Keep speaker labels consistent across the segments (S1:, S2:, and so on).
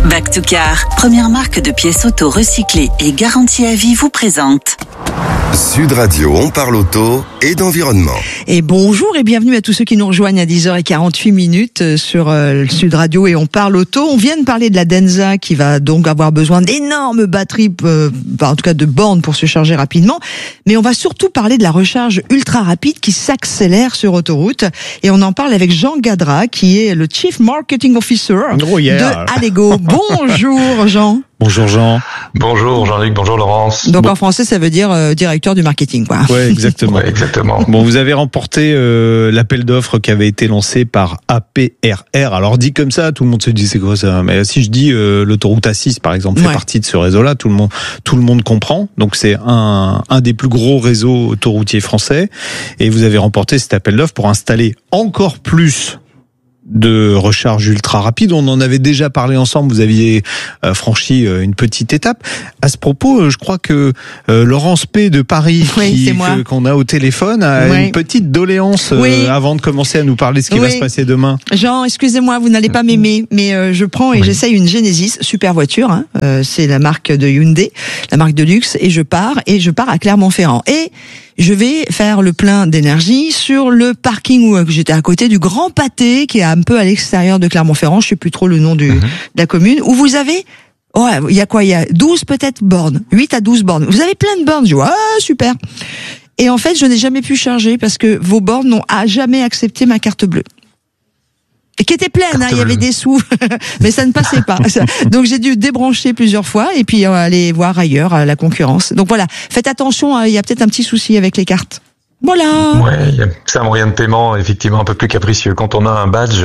S1: Back to Car, première marque de pièces auto recyclées et garantie à vie, vous présente
S2: Sud Radio, on parle auto et d'environnement.
S3: Et bonjour et bienvenue à tous ceux qui nous rejoignent à 10h48 sur Sud Radio et on parle auto. On vient de parler de la Denza qui va donc avoir besoin d'énormes batteries, en tout cas de bornes pour se charger rapidement. Mais on va surtout parler de la recharge ultra rapide qui s'accélère sur autoroute. Et on en parle avec Jean Gadra qui est le Chief Marketing Officer de Allego. Bonjour Jean.
S4: Bonjour Jean.
S5: Bonjour Jean-Luc, bonjour Laurence.
S3: Donc en français ça veut dire directeur du marketing quoi.
S4: Ouais, exactement.
S5: Ouais, exactement.
S4: Bon, vous avez remporté l'appel d'offres qui avait été lancé par APRR. Alors dit comme ça, tout le monde se dit c'est quoi ça. Mais si je dis l'autoroute A6 par exemple fait partie de ce réseau-là, tout le monde comprend. Donc c'est un des plus gros réseaux autoroutiers français et vous avez remporté cet appel d'offres pour installer encore plus de recharge ultra rapide. On en avait déjà parlé ensemble, vous aviez franchi une petite étape. À ce propos, je crois que Laurence P de Paris, qu'on a au téléphone, a une petite doléance avant de commencer à nous parler de ce qui va se passer demain.
S3: Jean, excusez-moi, vous n'allez pas m'aimer, mais je prends et j'essaye une Genesis, super voiture, hein. C'est la marque de Hyundai, la marque de luxe, et je pars à Clermont-Ferrand. Et je vais faire le plein d'énergie sur le parking où j'étais à côté du Grand Pâté, qui est un peu à l'extérieur de Clermont-Ferrand, je sais plus trop le nom de la commune, où vous avez, il y a 12 peut-être bornes, 8 à 12 bornes. Vous avez plein de bornes, je dis, super. Et en fait, je n'ai jamais pu charger parce que vos bornes n'ont jamais accepté ma carte bleue. Et qui était pleine, il y avait des sous, mais ça ne passait pas. Donc j'ai dû débrancher plusieurs fois et puis aller voir ailleurs la concurrence. Donc voilà, faites attention, il y a peut-être un petit souci avec les cartes. Voilà.
S5: Ouais, c'est un moyen de paiement effectivement un peu plus capricieux quand on a un badge,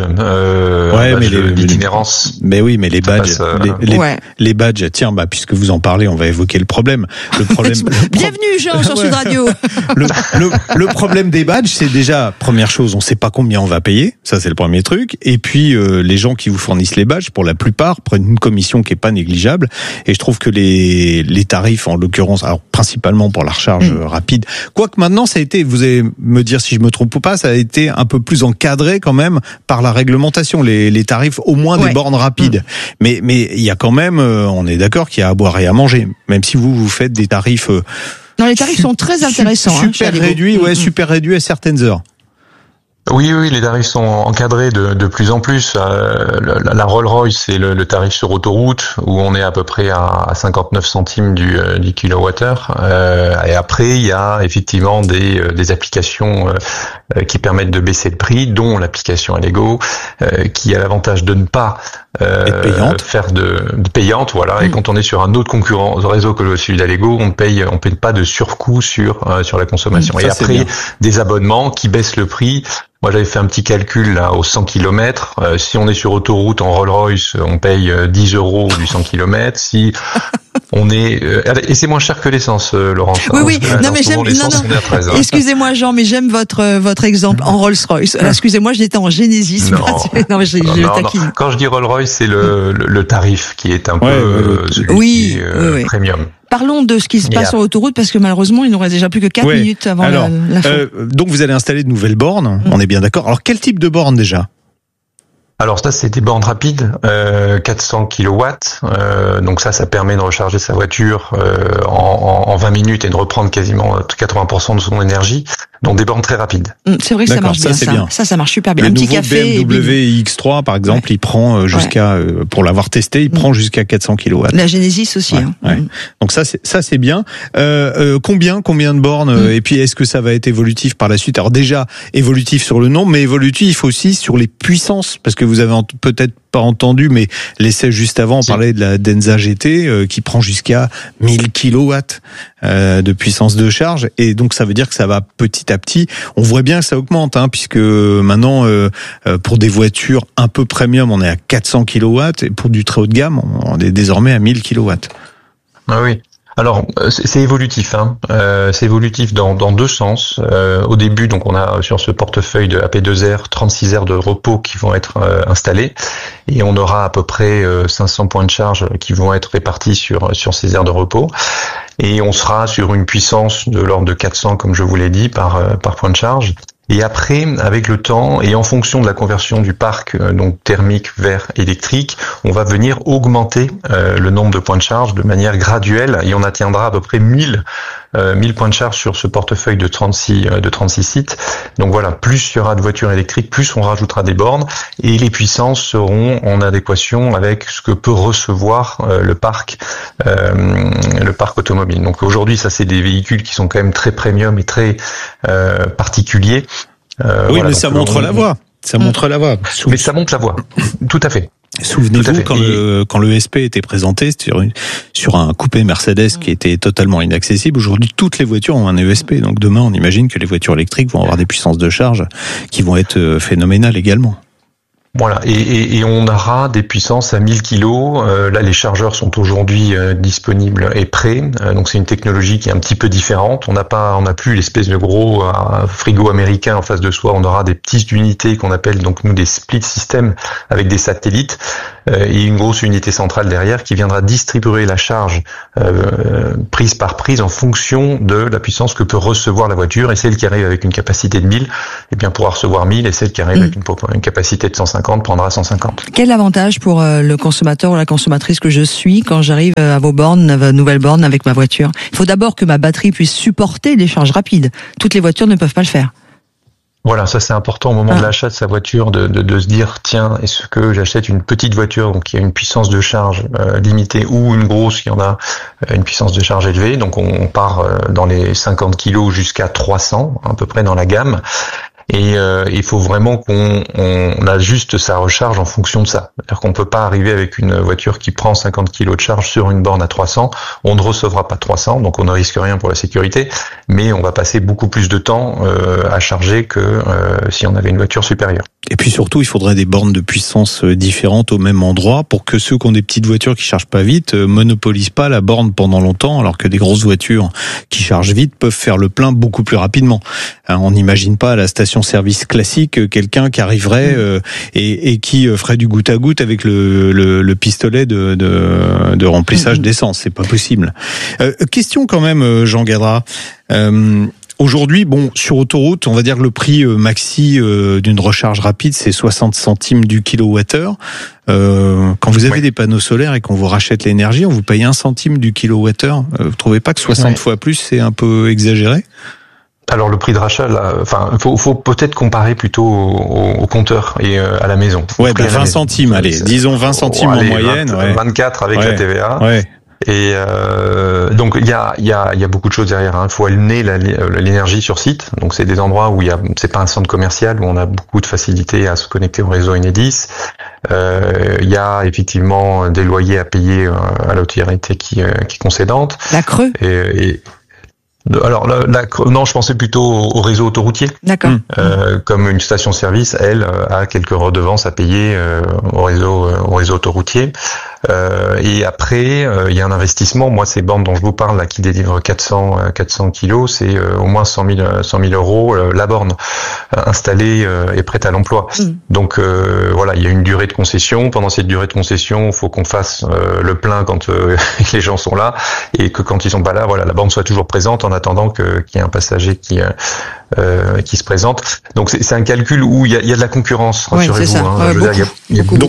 S5: d'itinérance.
S4: Mais oui, mais les badges, les badges. Tiens, puisque vous en parlez, on va évoquer le problème.
S3: Bienvenue Jean sur Sud Radio.
S4: Le problème des badges, c'est déjà première chose, on sait pas combien on va payer. Ça, c'est le premier truc. Et puis les gens qui vous fournissent les badges, pour la plupart, prennent une commission qui est pas négligeable. Et je trouve que les tarifs, en l'occurrence, alors principalement pour la recharge rapide, quoique maintenant ça a été, vous allez me dire si je me trompe ou pas, ça a été un peu plus encadré quand même par la réglementation, les tarifs au moins des bornes rapides. Mais il y a quand même, on est d'accord qu'il y a à boire et à manger, même si vous faites des tarifs.
S3: Non, les tarifs sont très intéressants.
S4: Super réduits, super réduits à certaines heures.
S5: Oui, les tarifs sont encadrés de plus en plus. La Rolls-Royce, c'est le tarif sur autoroute où on est à peu près à 59 centimes du kilowattheure. Et après, il y a effectivement des applications qui permettent de baisser le prix, dont l'application Allego, qui a l'avantage de ne pas faire de payante, voilà. Et quand on est sur un autre concurrent réseau que celui d'Allego, on paye pas de surcoût sur la consommation. Et après, des abonnements qui baissent le prix. Moi, j'avais fait un petit calcul là aux 100 km. Si on est sur autoroute en Rolls-Royce, on paye 10 € du 100 km. Si on est et c'est moins cher que l'essence, Laurence.
S3: Oui. Non mais j'aime. Non. Excusez-moi, Jean, mais j'aime votre exemple en Rolls-Royce. Excusez-moi, j'étais en Genesis. Non, mais je taquine.
S5: Quand je dis Rolls-Royce, c'est le tarif qui est un peu premium.
S3: Parlons de ce qui se passe sur l'autoroute parce que malheureusement il nous reste déjà plus que 4 minutes avant la fin.
S4: Donc vous allez installer de nouvelles bornes, on est bien d'accord. Alors quel type de borne déjà ?
S5: Alors ça, c'est des bornes rapides, 400 kilowatts. Donc ça permet de recharger sa voiture en 20 minutes et de reprendre quasiment 80% de son énergie. Donc des bornes très rapides.
S3: C'est vrai que ça marche bien. Ça marche super bien.
S4: Le
S3: un petit
S4: nouveau
S3: café.
S4: BMW X3 par exemple, il prend jusqu'à, pour l'avoir testé, il prend jusqu'à 400 kilowatts.
S3: La Genesis aussi.
S4: Donc ça c'est bien. Combien de bornes et puis est-ce que ça va être évolutif par la suite ? Alors déjà évolutif sur le nombre, mais évolutif aussi sur les puissances, parce que vous avez peut-être pas entendu, mais l'essai juste avant, on parlait de la Denza GT qui prend jusqu'à 1000 kilowatts de puissance de charge, et donc ça veut dire que ça va petit à petit. On voit bien que ça augmente, puisque maintenant pour des voitures un peu premium, on est à 400 kilowatts, et pour du très haut de gamme, on est désormais à 1000 kilowatts.
S5: Ah oui. Alors c'est évolutif, c'est évolutif dans deux sens. Au début, donc on a sur ce portefeuille de AP2R 36 aires de repos qui vont être installées, et on aura à peu près 500 points de charge qui vont être répartis sur ces aires de repos, et on sera sur une puissance de l'ordre de 400 comme je vous l'ai dit par point de charge. Et après, avec le temps et en fonction de la conversion du parc donc thermique vers électrique, on va venir augmenter le nombre de points de charge de manière graduelle et on atteindra à peu près 1000 points de charge sur ce portefeuille de 36 sites. Donc voilà, plus il y aura de voitures électriques, plus on rajoutera des bornes et les puissances seront en adéquation avec ce que peut recevoir le parc automobile. Donc aujourd'hui, ça c'est des véhicules qui sont quand même très premium et très particuliers.
S4: Oui, voilà, mais ça montre la voie. Ça montre la voie.
S5: Mais ça montre la voie. Tout à fait.
S4: Souvenez-vous quand le SP était présenté sur un coupé Mercedes qui était totalement inaccessible. Aujourd'hui, toutes les voitures ont un ESP. Donc demain, on imagine que les voitures électriques vont avoir des puissances de charge qui vont être phénoménales également.
S5: Voilà, et on aura des puissances à 1000 kilos. Là, les chargeurs sont aujourd'hui disponibles et prêts. Donc, c'est une technologie qui est un petit peu différente. On n'a plus l'espèce de gros frigo américain en face de soi. On aura des petites unités qu'on appelle donc nous des split systems avec des satellites et une grosse unité centrale derrière qui viendra distribuer la charge prise par prise en fonction de la puissance que peut recevoir la voiture. Et celle qui arrive avec une capacité de 1000, eh bien pourra recevoir 1000, et celle qui arrive avec une capacité de 150 prendra 150.
S3: Quel avantage pour le consommateur ou la consommatrice que je suis quand j'arrive à vos bornes, à vos nouvelles bornes avec ma voiture? Il faut d'abord que ma batterie puisse supporter les charges rapides. Toutes les voitures ne peuvent pas le faire.
S5: Voilà, ça c'est important au moment de l'achat de sa voiture de se dire tiens, est-ce que j'achète une petite voiture donc qui a une puissance de charge limitée ou une grosse qui en a une puissance de charge élevée. Donc on part dans les 50 kilos jusqu'à 300 à peu près dans la gamme. Et il faut vraiment qu'on ajuste sa recharge en fonction de ça. C'est-à-dire qu'on peut pas arriver avec une voiture qui prend 50 kg de charge sur une borne à 300. On ne recevra pas 300, donc on ne risque rien pour la sécurité, mais on va passer beaucoup plus de temps à charger que si on avait une voiture supérieure.
S4: Et puis surtout, il faudrait des bornes de puissance différentes au même endroit pour que ceux qui ont des petites voitures qui chargent pas vite monopolisent pas la borne pendant longtemps, alors que des grosses voitures qui chargent vite peuvent faire le plein beaucoup plus rapidement. On n'imagine pas à la station-service classique quelqu'un qui arriverait et qui ferait du goutte à goutte avec le pistolet de remplissage d'essence. C'est pas possible. Question quand même, Jean Gadra. Aujourd'hui, sur autoroute, on va dire que le prix maxi d'une recharge rapide, c'est 60 centimes du kilowattheure. Quand vous avez des panneaux solaires et qu'on vous rachète l'énergie, on vous paye 1 centime du kilowattheure. Vous trouvez pas que 60 fois plus, c'est un peu exagéré ?
S5: Alors le prix de rachat, là, faut peut-être comparer plutôt au compteur et à la maison.
S4: Ouais, 20 centimes, allez, disons 20 centimes en moyenne.
S5: 24 avec la TVA.
S4: Ouais.
S5: Et donc il y a beaucoup de choses derrière. Il faut amener l'énergie sur site. Donc c'est des endroits où c'est pas un centre commercial où on a beaucoup de facilité à se connecter au réseau Enedis. Il y a effectivement des loyers à payer à l'autorité qui est concédante.
S3: La Creux.
S5: Alors non, je pensais plutôt au réseau autoroutier.
S3: D'accord.
S5: Comme une station-service, elle a quelques redevances à payer au réseau autoroutier. Et après, il y a un investissement. Moi, ces bornes dont je vous parle là, qui délivrent 400 kilos, c'est au moins 100 000 euros la borne installée et prête à l'emploi. Donc voilà, il y a une durée de concession. Pendant cette durée de concession, il faut qu'on fasse le plein quand les gens sont là, et que quand ils sont pas là, voilà, la borne soit toujours présente en attendant qu'il y ait un passager qui se présente. Donc c'est un calcul où il y a de la concurrence, rassurez-vous.
S4: Donc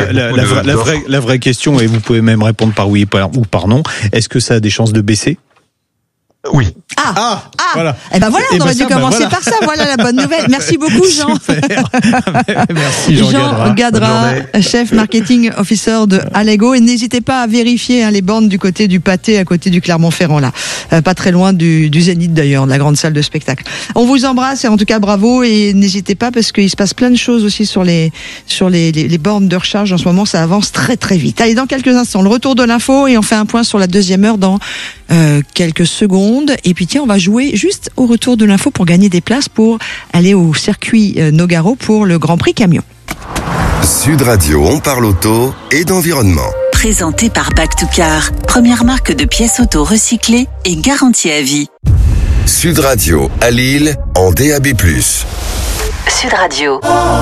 S4: la vraie question, et vous pouvez même répondre par oui ou par non, est-ce que ça a des chances de baisser ?
S5: Oui.
S3: Voilà. Et ben voilà, on aurait dû commencer par ça. Voilà la bonne nouvelle. Merci beaucoup, Jean.
S4: Merci,
S3: Jean Gadra, chef marketing officer de Allego. Et n'hésitez pas à vérifier les bornes du côté du Pâté, à côté du Clermont-Ferrand, là. Pas très loin du Zénith, d'ailleurs, de la grande salle de spectacle. On vous embrasse et en tout cas, bravo. Et n'hésitez pas parce qu'il se passe plein de choses aussi sur les bornes de recharge. En ce moment, ça avance très, très vite. Allez, dans quelques instants, le retour de l'info et on fait un point sur la deuxième heure dans quelques secondes. Et puis tiens, on va jouer juste au retour de l'info pour gagner des places pour aller au circuit Nogaro pour le Grand Prix Camion.
S2: Sud Radio, on parle auto et d'environnement.
S1: Présenté par Back to Car, première marque de pièces auto recyclées et garantie à vie.
S2: Sud Radio, à Lille, en DAB+.
S1: Sud Radio.